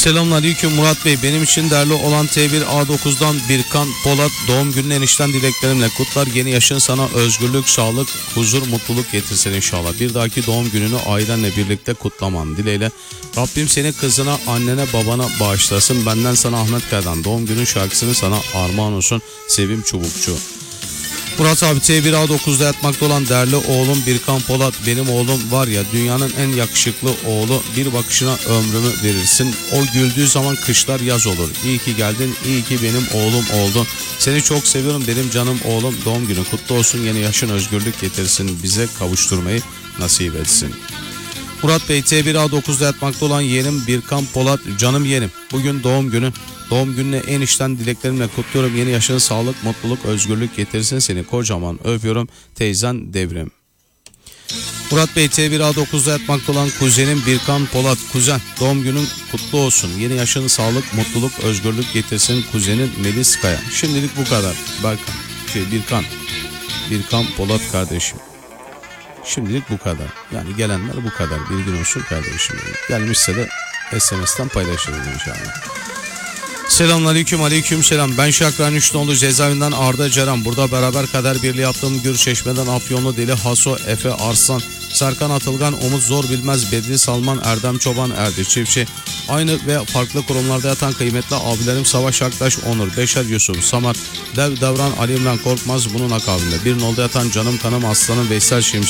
Selamünaleyküm Murat Bey. Benim için değerli olan T1A9'dan Birkan Polat doğum günün enişten dileklerimle kutlar. Yeni yaşın sana özgürlük, sağlık, huzur, mutluluk getirsin inşallah. Bir dahaki doğum gününü ailenle birlikte kutlaman dileğiyle. Rabbim seni kızına, annene, babana bağışlasın. Benden sana Ahmet Kaya'dan doğum günün şarkısını sana armağan olsun. Sevim Çubukçu. Murat abi, T1A9'da yatmakta olan değerli oğlum Birkan Polat, benim oğlum var ya, dünyanın en yakışıklı oğlu, bir bakışına ömrümü verirsin. O güldüğü zaman kışlar yaz olur. İyi ki geldin, iyi ki benim oğlum oldun. Seni çok seviyorum benim canım oğlum, doğum günü kutlu olsun. Yeni yaşın özgürlük getirsin, bize kavuşturmayı nasip etsin. Murat Bey, T1A9'da yatmakta olan yeğenim Birkan Polat, canım yeğenim, bugün doğum günü. Doğum gününe en içten dileklerimle kutluyorum. Yeni yaşın sağlık, mutluluk, özgürlük getirsin, seni kocaman öpüyorum. Teyzen Devrim. Murat Bey, T1A9'da yatmakta olan kuzenim Birkan Polat, kuzen doğum günün kutlu olsun. Yeni yaşın sağlık, mutluluk, özgürlük getirsin, kuzenin Melis Kaya. Şimdilik bu kadar. Birkan Polat kardeşim. Şimdilik bu kadar. Yani gelenler bu kadar. Bilgin olsun kardeşim. Gelmişse de SMS'ten paylaşırız inşallah. Selamünaleyküm, aleyküm selam. Ben Şakran Üçnoğlu cezaevinden Arda Ceren. Burada beraber kader birliği yaptığım Gürçeşme'den Afyonlu Deli Haso, Efe Arslan, Serkan Atılgan, Umut Zor Bilmez, Bedri Salman, Erdem Çoban, Erdi Çiftçi. Aynı ve farklı kurumlarda yatan kıymetli abilerim Savaş Aktaş, Onur, Beşer Yusuf, Samar, Dev Devran, Ali İmran Korkmaz bunun akabinde. Bir nolda yatan canım kanım aslanım Veysel Şimşek.